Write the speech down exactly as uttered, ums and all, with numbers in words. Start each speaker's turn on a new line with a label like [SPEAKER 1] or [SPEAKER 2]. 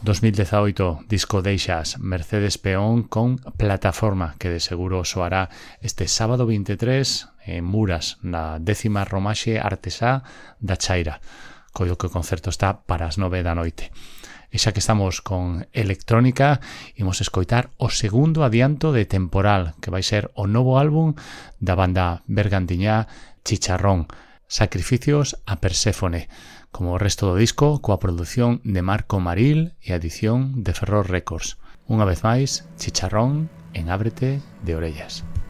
[SPEAKER 1] dos mil dezaoito, disco deixas Mercedes Peón con Plataforma, que de seguro soará este sábado vinte e tres en Muras, na décima Romaxe Artesá da Chaira, coido que o concerto está para as nove da noite. E xa que estamos con electrónica, imos escoitar o segundo adianto de Temporal, que vai ser o novo álbum da banda bergantiñá Chicharrón, Sacrificios a Perséfone, como o resto do disco, coa produción de Marco Maril e a edición de Ferrol Records. Unha vez máis, Chicharrón en Ábrete de Orellas.